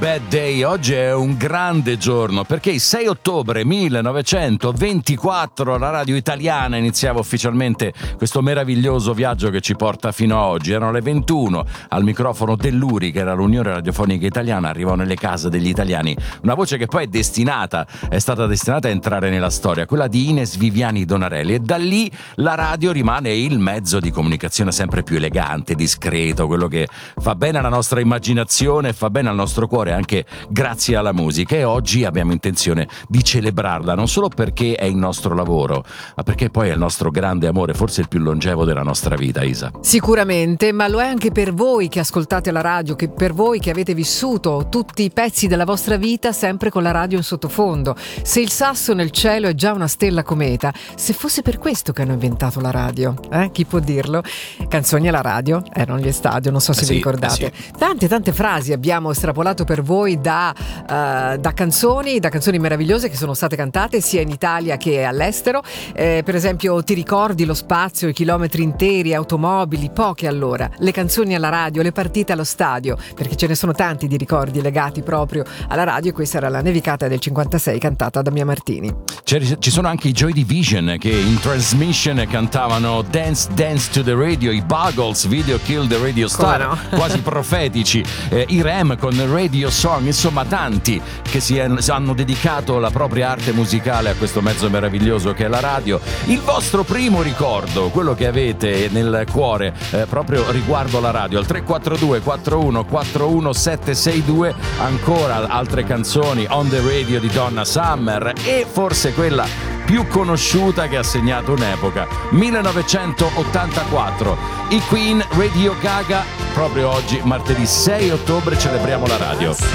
Bad Day. Oggi è un grande giorno perché il 6 ottobre 1924 la radio italiana iniziava ufficialmente questo meraviglioso viaggio che ci porta fino a oggi. Erano le 21, al microfono dell'URI, che era l'Unione Radiofonica Italiana, arrivò nelle case degli italiani una voce che poi è stata destinata a entrare nella storia, quella di Ines Viviani Donarelli, e da lì la radio rimane il mezzo di comunicazione sempre più elegante, discreto, quello che fa bene alla nostra immaginazione, fa bene al nostro cuore, anche grazie alla musica. E oggi abbiamo intenzione di celebrarla, non solo perché è il nostro lavoro, ma perché poi è il nostro grande amore, forse il più longevo della nostra vita, Isa. Sicuramente, ma lo è anche per voi che ascoltate la radio, che per voi che avete vissuto tutti i pezzi della vostra vita sempre con la radio in sottofondo. Se il sasso nel cielo è già una stella cometa, se fosse per questo che hanno inventato la radio, chi può dirlo? Canzoni alla radio erano gli Estadio, non so se vi ricordate. Tante frasi abbiamo estrapolato per voi da canzoni meravigliose che sono state cantate sia in Italia che all'estero. Per esempio, ti ricordi lo spazio, i chilometri interi, automobili, poche allora, le canzoni alla radio, le partite allo stadio, perché ce ne sono tanti di ricordi legati proprio alla radio, e questa era la nevicata del 56 cantata da Mia Martini. Ci sono anche i Joy Division che in trasmission cantavano Dance Dance to the Radio, i Buggles, Video Kill the Radio Star, no? Quasi profetici, i Rem con Radio Song, insomma tanti che hanno dedicato la propria arte musicale a questo mezzo meraviglioso che è la radio. Il vostro primo ricordo, quello che avete nel cuore proprio riguardo la radio, al 342 41 41 762, ancora altre canzoni, On the Radio di Donna Summer, e forse quella più conosciuta che ha segnato un'epoca, 1984, i Queen, Radio Gaga. Proprio oggi, martedì 6 ottobre, celebriamo la radio.